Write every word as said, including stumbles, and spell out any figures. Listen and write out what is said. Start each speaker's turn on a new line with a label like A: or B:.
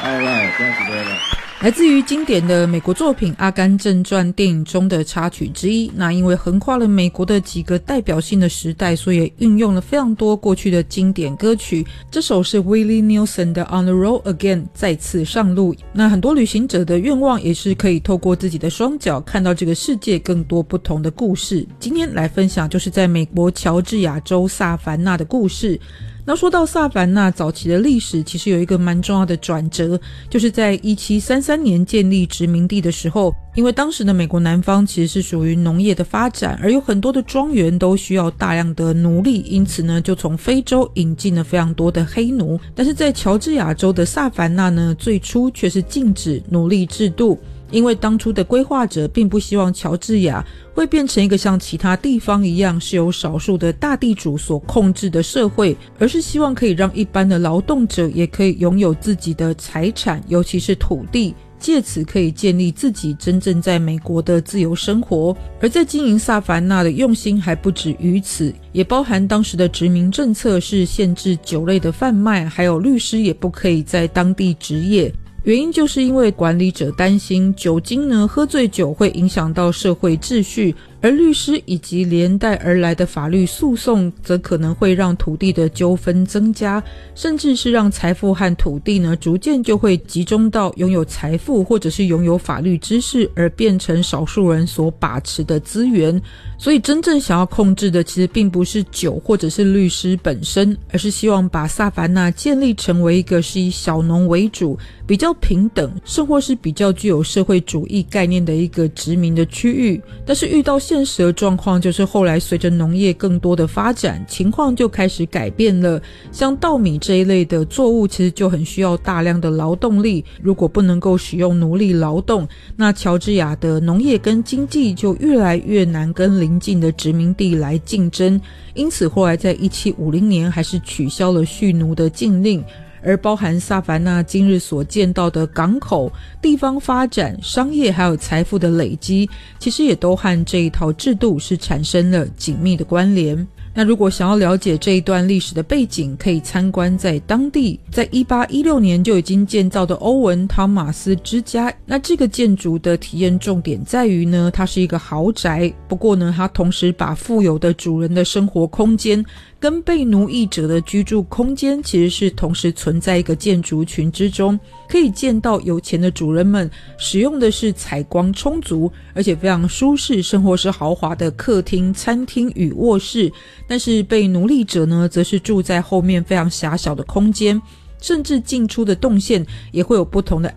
A: Alright, thank you very much.
B: 来自于经典的美国作品《阿甘正传》电影中的插曲之一，那因为横跨了美国的几个代表性的时代，所以也运用了非常多过去的经典歌曲。这首是 Willie Nelson 的 On the Road Again 再次上路。那很多旅行者的愿望也是可以透过自己的双脚看到这个世界更多不同的故事。今天来分享就是在美国乔治亚州萨凡纳的故事。那说到萨凡纳早期的历史，其实有一个蛮重要的转折，就是在一七三三年建立殖民地的时候，因为当时的美国南方其实是属于农业的发展，而有很多的庄园都需要大量的奴隶，因此呢就从非洲引进了非常多的黑奴。但是在乔治亚州的萨凡纳呢，最初却是禁止奴隶制度，因为当初的规划者并不希望乔治亚会变成一个像其他地方一样是由少数的大地主所控制的社会，而是希望可以让一般的劳动者也可以拥有自己的财产，尤其是土地，借此可以建立自己真正在美国的自由生活。而在经营萨凡纳的用心还不止于此，也包含当时的殖民政策是限制酒类的贩卖，还有律师也不可以在当地执业。原因就是因为管理者担心酒精呢，喝醉酒会影响到社会秩序，而律师以及连带而来的法律诉讼则可能会让土地的纠纷增加，甚至是让财富和土地呢逐渐就会集中到拥有财富或者是拥有法律知识而变成少数人所把持的资源。所以真正想要控制的其实并不是酒或者是律师本身，而是希望把萨凡纳建立成为一个是以小农为主，比较平等，甚或是比较具有社会主义概念的一个殖民的区域。但是遇到现实的状况，就是后来随着农业更多的发展，情况就开始改变了。像稻米这一类的作物其实就很需要大量的劳动力，如果不能够使用奴隶劳动，那乔治亚的农业跟经济就越来越难跟邻近的殖民地来竞争。因此后来在一七五零年还是取消了蓄奴的禁令，而包含萨凡纳今日所见到的港口、地方发展、商业还有财富的累积，其实也都和这一套制度是产生了紧密的关联。那如果想要了解这一段历史的背景，可以参观在当地在一八一六年就已经建造的欧文汤马斯之家。那这个建筑的体验重点在于呢，它是一个豪宅，不过呢它同时把富有的主人的生活空间跟被奴役者的居住空间其实是同时存在一个建筑群之中。可以见到有钱的主人们使用的是采光充足而且非常舒适生活是豪华的客厅、餐厅与卧室，但是被奴隶者呢则是住在后面非常狭小的空间，甚至进出的动线也会有不同的